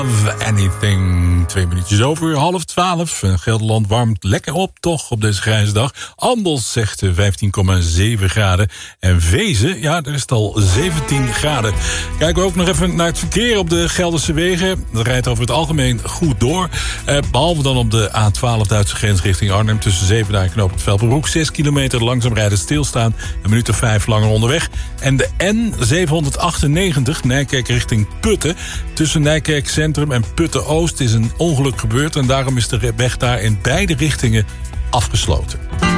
Anything. 2 minuutjes over 11:30. Gelderland warmt lekker op, toch, op deze grijze dag. Andels zegt 15,7 graden. En Vezen, ja, daar is het al 17 graden. Kijken we ook nog even naar het verkeer op de Gelderse wegen. Dat rijdt over het algemeen goed door. Behalve dan op de A12 Duitse grens richting Arnhem. Tussen Zevenaar en knooppunt Velperbroek. 6 kilometer langzaam rijden, stilstaan. 1 minuut of 5 langer onderweg. En de N798 Nijkerk richting Putten. Tussen Nijkerk Centrum en Putten-Oost is een ongeluk gebeurd. En daarom is de weg daar in beide richtingen afgesloten.